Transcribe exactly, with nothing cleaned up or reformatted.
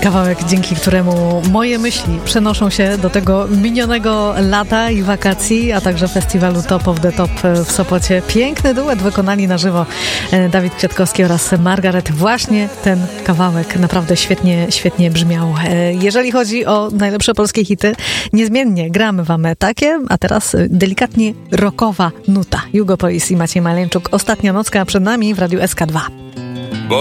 Kawałek, dzięki któremu moje myśli przenoszą się do tego minionego lata i wakacji, a także festiwalu Top of the Top w Sopocie. Piękny duet wykonali na żywo Dawid Kwiatkowski oraz Margaret. Właśnie ten kawałek naprawdę świetnie, świetnie brzmiał. Jeżeli chodzi o najlepsze polskie hity, niezmiennie gramy wam takie, a teraz delikatnie rockowa nuta. Hugo Polis i Maciej Maleńczuk. Ostatnia nocka przed nami w Radiu S K dwa.